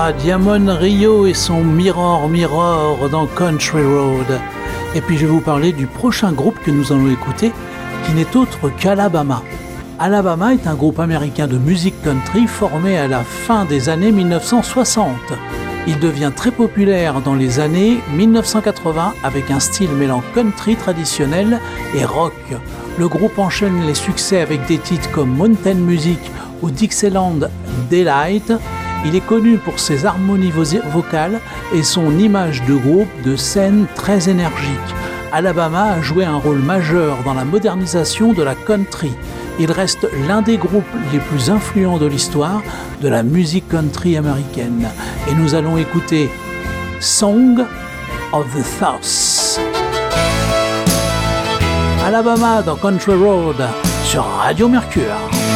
Diamond Rio et son Mirror Mirror dans Country Road. Et puis je vais vous parler du prochain groupe que nous allons écouter, qui n'est autre qu'Alabama. Alabama est un groupe américain de musique country formé à la fin des années 1960. Il devient très populaire dans les années 1980 avec un style mêlant country traditionnel et rock. Le groupe enchaîne les succès avec des titres comme Mountain Music ou Dixieland Delight. Il est connu pour ses harmonies vocales et son image de groupe de scène très énergique. Alabama a joué un rôle majeur dans la modernisation de la country. Il reste l'un des groupes les plus influents de l'histoire de la musique country américaine. Et nous allons écouter Song of the South. Alabama dans Country Road sur Radio Mercure.